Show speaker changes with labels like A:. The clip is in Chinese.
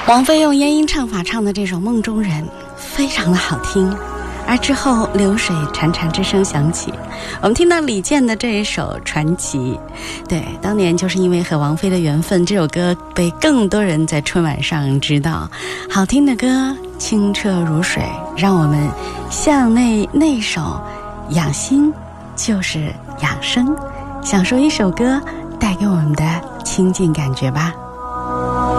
A: 王菲用烟音唱法唱的这首《梦中人》非常的好听，而之后流水潺潺之声响起，我们听到李健的这一首《传奇》。对，当年就是因为和王菲的缘分，这首歌被更多人在春晚上知道。好听的歌，清澈如水，让我们像那首养心就是养生，享受一首歌带给我们的清静感觉吧。